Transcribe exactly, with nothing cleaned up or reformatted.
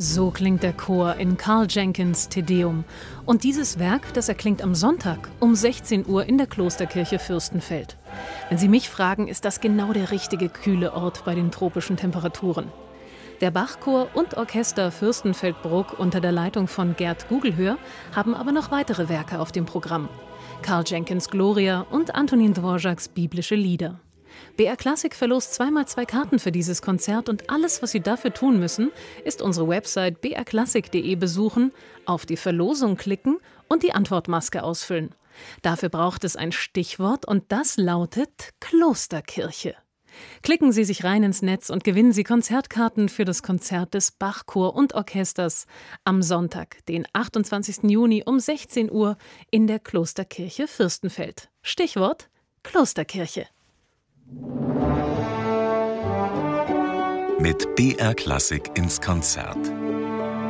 So klingt der Chor in Karl Jenkins Te Deum. Und dieses Werk, das erklingt am Sonntag um sechzehn Uhr in der Klosterkirche Fürstenfeld. Wenn Sie mich fragen, ist das genau der richtige kühle Ort bei den tropischen Temperaturen. Der Bachchor und Orchester Fürstenfeldbruck unter der Leitung von Gerd Gugelhör haben aber noch weitere Werke auf dem Programm. Karl Jenkins Gloria und Antonin Dvořáks biblische Lieder. B R Klassik verlost zweimal zwei Karten für dieses Konzert und alles, was Sie dafür tun müssen, ist unsere Website b r klassik punkt de besuchen, auf die Verlosung klicken und die Antwortmaske ausfüllen. Dafür braucht es ein Stichwort und das lautet Klosterkirche. Klicken Sie sich rein ins Netz und gewinnen Sie Konzertkarten für das Konzert des Bachchor und Orchesters am Sonntag, den achtundzwanzigsten Juni um sechzehn Uhr in der Klosterkirche Fürstenfeld. Stichwort Klosterkirche. Mit B R Klassik ins Konzert.